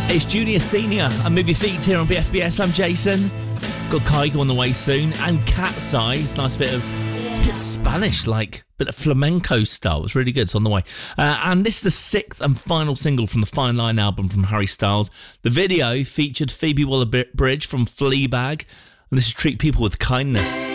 It's Junior Senior, a movie feat here on BFBS. I'm Jason. Got Kygo on the way soon, and Cat's Eye. It's a nice bit of, it's a bit Spanish, like, bit of flamenco style. It's really good. It's on the way. And this is the sixth and final single from the Fine Line album from Harry Styles. The video featured Phoebe Waller-Bridge from Fleabag, and this is Treat People with Kindness.